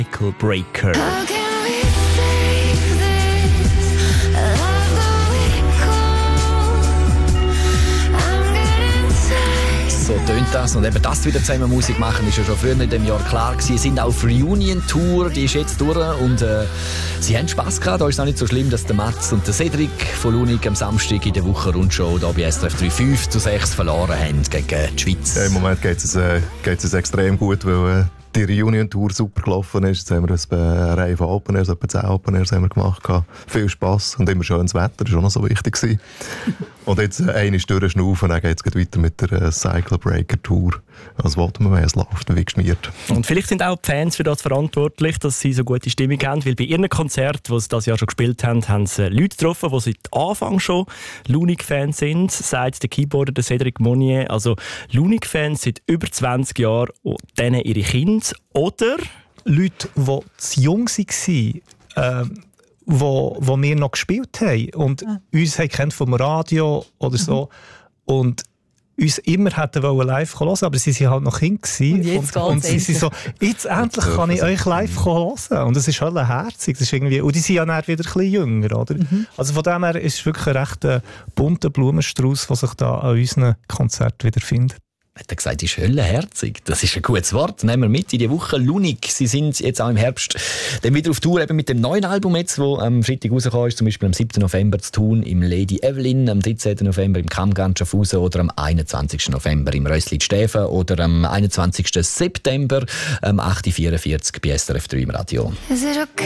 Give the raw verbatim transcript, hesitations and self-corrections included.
Cycle Breaker. So tönt das. Und eben das wieder zusammen Musik machen, ist ja schon früher in dem Jahr klar gewesen. Sie sind auf Reunion-Tour, die ist jetzt durch und äh, sie haben Spass gehabt. Da ist es auch nicht so schlimm, dass der Mats und der Cedric von Lunik am Samstag in der Woche-Rundschau hier bei S R F drei fünf zu sechs verloren haben gegen die Schweiz. Ja, im Moment geht es, äh, geht es extrem gut, weil äh, die Reunion-Tour super gelaufen ist. Jetzt haben wir eine Reihe von Open Airs, etwa zehn Open Airs haben wir gemacht. Viel Spass und immer schönes Wetter, das war auch noch so wichtig gewesen. Und jetzt äh, eine ist durchschnaufen, dann geht es weiter mit der äh, Cycle Breaker Tour. Also wollten wir mehr, es läuft wie geschmiert. Und vielleicht sind auch die Fans für das verantwortlich, dass sie so gute Stimmung haben, weil bei ihren Konzerten, die sie das Jahr schon gespielt haben, haben sie Leute getroffen, die seit Anfang schon Lunik-Fans sind, sagt der Keyboarder der Cédric Monnier. Also Lunik-Fans seit über zwanzig Jahren und denen ihre Kinder oder Leute, die zu jung waren, ähm, wo, wo wir noch gespielt haben und ja. uns haben kennt vom Radio oder so mhm. und uns immer hätten wollen live hören, aber sie waren halt noch Kind gewesen. Und jetzt und, und sie sind so, jetzt endlich kann ich euch live hören. Und das ist halt herzig. Das ist irgendwie, und die sind ja dann wieder ein bisschen jünger, oder? Mhm. Also von dem her ist es wirklich ein recht bunter Blumenstrauß, der sich da an unseren Konzerten wiederfindet. Hat er gesagt, ist höllenherzig. Das ist ein gutes Wort. Nehmen wir mit in die Woche. Lunik, sie sind jetzt auch im Herbst dann wieder auf Tour, eben mit dem neuen Album jetzt, das am Freitag rausgekommen ist, zum Beispiel am siebten November zu Thun im Lady Evelyn, am dreizehnten November im Kammgarn Schaffhausen oder am einundzwanzigsten November im Rössli Stäfen oder am einundzwanzigsten September am acht Uhr vierundvierzig bei S R F drei im Radio.